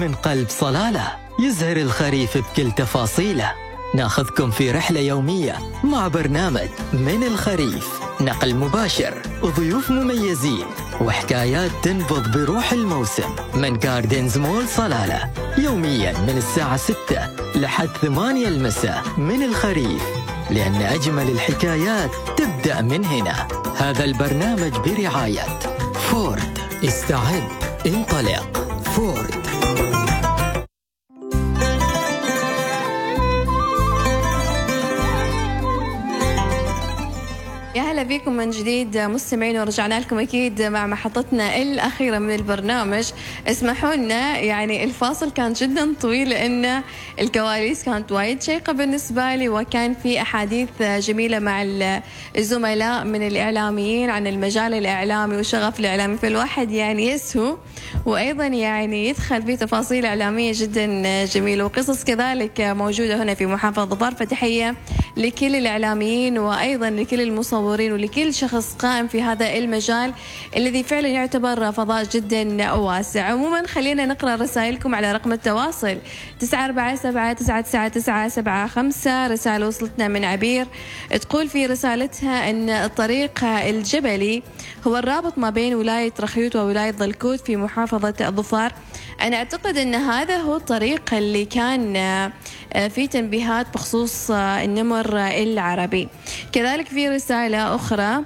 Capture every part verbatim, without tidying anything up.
من قلب صلالة يزهر الخريف بكل تفاصيله. ناخذكم في رحلة يومية مع برنامج من الخريف، نقل مباشر وضيوف مميزين وحكايات تنبض بروح الموسم من جاردنز مول صلالة، يوميا من الساعة ستة لحد ثمانية المساء. من الخريف، لأن أجمل الحكايات تبدأ من هنا. هذا البرنامج برعاية فورد. استعد، انطلق، فورد. يا هلا فيكم من جديد مستمعين، ورجعنا لكم أكيد مع محطتنا الأخيرة من البرنامج. اسمحوا لنا يعني الفاصل كان جدا طويل لأن الكواليس كانت وايد شيقة بالنسبة لي، وكان في أحاديث جميلة مع الزملاء من الإعلاميين عن المجال الإعلامي وشغف الإعلامي، فالواحد يعني يسهو وأيضا يعني يدخل في تفاصيل إعلامية جدا جميلة وقصص كذلك موجودة هنا في محافظة ظفار. فتحية لكل الإعلاميين وأيضا لكل المصورين ولكل شخص قائم في هذا المجال الذي فعلا يعتبر فضاء جدا واسع. عموما خلينا نقرأ رسائلكم على رقم التواصل تسعة أربعة سبعة تسعة تسعة تسعة سبعة خمسة. رسالة وصلتنا من عبير تقول في رسالتها أن الطريق الجبلي هو الرابط ما بين ولاية رخيوت وولاية ظلكوت في محافظة ظفار. أنا أعتقد أن هذا هو الطريق اللي كان في تنبيهات بخصوص النمر العربي. كذلك في رسالة أخرى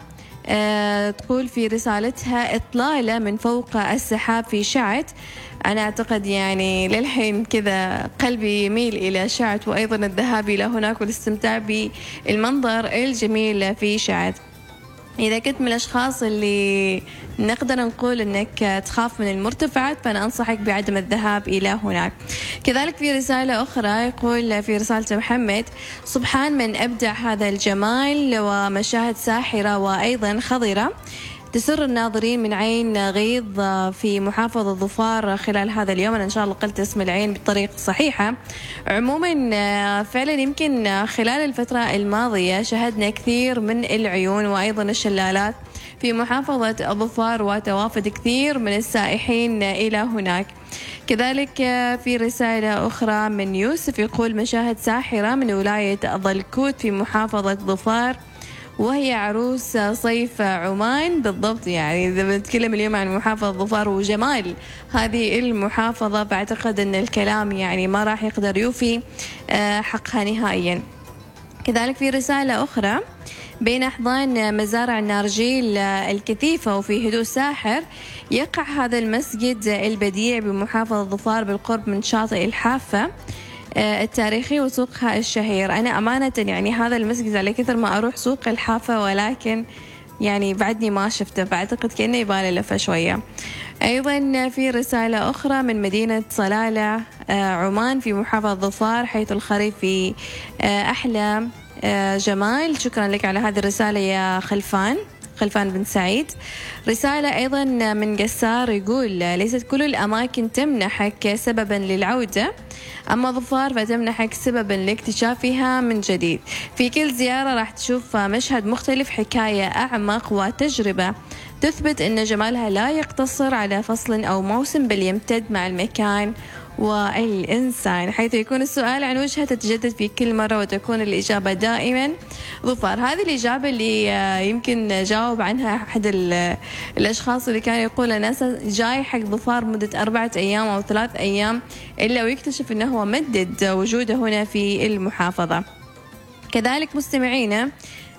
تقول في رسالتها إطلالة من فوق السحاب في شعت. أنا أعتقد يعني للحين كذا قلبي يميل إلى شعت وأيضا الذهاب إلى هناك والاستمتاع بالمنظر الجميل في شعت. إذا كنت من الأشخاص اللي نقدر نقول أنك تخاف من المرتفعات فأنا أنصحك بعدم الذهاب إلى هناك. كذلك في رسالة أخرى يقول في رسالة محمد: سبحان من أبدع هذا الجمال ومشاهد ساحرة وأيضا خضرة تسر الناظرين من عين غيض في محافظة ظفار خلال هذا اليوم. أنا إن شاء الله قلت اسم العين بالطريقة الصحيحة. عموما فعلا يمكن خلال الفترة الماضية شهدنا كثير من العيون وأيضا الشلالات في محافظة ظفار وتوافد كثير من السائحين إلى هناك. كذلك في رسالة أخرى من يوسف يقول: مشاهد ساحرة من ولاية ظلكوت في محافظة ظفار وهي عروس صيف عمان. بالضبط، يعني إذا بنتكلم اليوم عن محافظة ظفار وجمال هذه المحافظة فأعتقد أن الكلام يعني ما راح يقدر يوفي حقها نهائيا. كذلك في رسالة أخرى: بين أحضان مزارع النارجيل الكثيفة وفي هدوء ساحر يقع هذا المسجد البديع بمحافظة ظفار بالقرب من شاطئ الحافة التاريخي وسوقها الشهير. أنا أمانة يعني هذا المسجد على كثر ما أروح سوق الحافة ولكن يعني بعدني ما شفته، فأعتقد كأنه يبالي لفة شوية. أيضا في رسالة أخرى من مدينة صلالة عمان في محافظة ظفار حيث الخريف في أحلى جمال. شكرا لك على هذه الرسالة يا خلفان خلفان بن سعيد. رسالة أيضا من قسار يقول: ليست كل الأماكن تمنحك سببا للعودة، أما ظفار فتمنحك سببا لاكتشافها من جديد. في كل زيارة راح تشوف مشهد مختلف، حكاية أعمق وتجربة تثبت أن جمالها لا يقتصر على فصل أو موسم بل يمتد مع المكان والإنسان، حيث يكون السؤال عن وجهة تتجدد في كل مرة وتكون الإجابة دائما ظفار. هذه الإجابة اللي يمكن جاوب عنها أحد الأشخاص اللي كان يقول أنا جاي حق ظفار مدة أربعة أيام أو ثلاث أيام إلا ويكتشف أنه هو مدد وجوده هنا في المحافظة. كذلك مستمعينا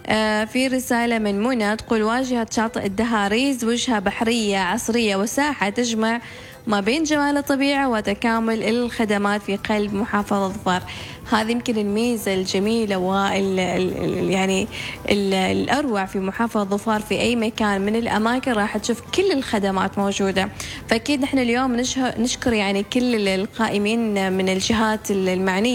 في رسالة من منى تقول: واجهة شاطئ الدهاريز وجهة بحرية عصرية وساحة تجمع ما بين جمال الطبيعة وتكامل الخدمات في قلب محافظة ظفار. هذه يمكن الميزة الجميلة وال يعني ال الأروع في محافظة ظفار. في أي مكان من الأماكن راح تشوف كل الخدمات موجودة. فأكيد نحن اليوم نشكر يعني كل القائمين من الجهات المعنية